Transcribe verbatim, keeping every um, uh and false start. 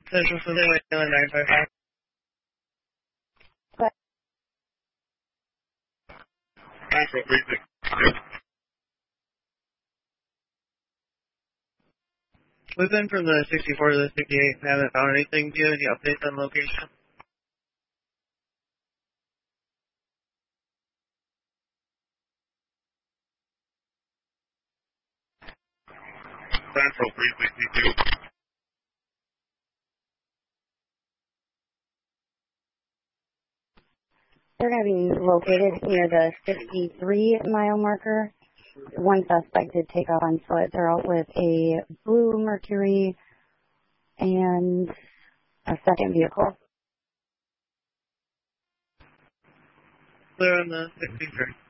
Central Civilian nine five five. Central three six. We've been from the sixty-four to the sixty-eight and haven't found anything. Do you have any updates on location? Central three sixty-two. They're going to be located near the fifty-three mile marker. One suspect did take off on foot. They're out with a blue Mercury and a second vehicle. Clear on the sixty-three.